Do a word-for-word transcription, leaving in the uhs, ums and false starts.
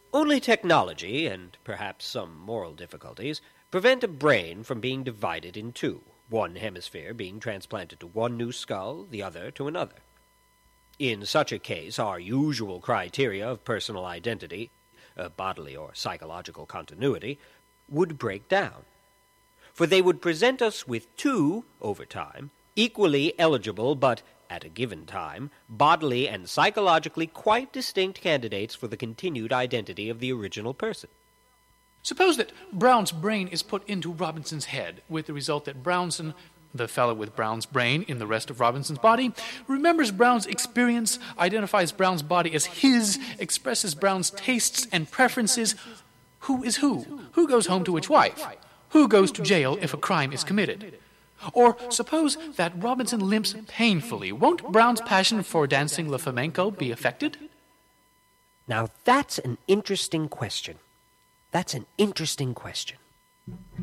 Only technology, and perhaps some moral difficulties, prevent a brain from being divided in two, one hemisphere being transplanted to one new skull, the other to another. In such a case, our usual criteria of personal identity, uh, bodily or psychological continuity, would break down. For they would present us with two, over time, equally eligible but, at a given time, bodily and psychologically quite distinct candidates for the continued identity of the original person. Suppose that Brown's brain is put into Robinson's head, with the result that Brownson, the fellow with Brown's brain in the rest of Robinson's body, remembers Brown's experience, identifies Brown's body as his, expresses Brown's tastes and preferences. Who is who? Who goes home to which wife? Who goes to jail if a crime is committed? Or suppose that Robinson limps painfully. Won't Brown's passion for dancing le flamenco be affected? Now that's an interesting question. That's an interesting question.